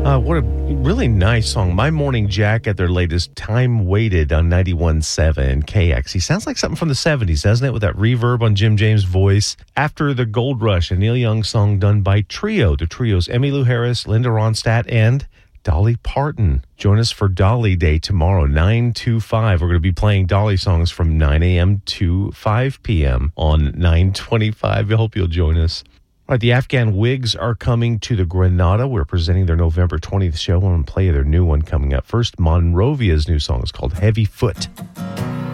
What a really nice song. My Morning Jack at their latest Time Waited on 91.7 KX. He sounds like something from the 70s, doesn't it? With that reverb on Jim James' voice. After the Gold Rush, a Neil Young song done by Trio. The Trio's Emmylou Harris, Linda Ronstadt, and Dolly Parton. Join us for Dolly Day tomorrow, 9 to 5. We're going to be playing Dolly songs from 9 a.m. to 5 p.m. on 925. I hope you'll join us. All right, the Afghan Wigs are coming to the Granada. We're presenting their November 20th show. I'm going to play their new one coming up. First, Monrovia's new song is called Heavy Foot.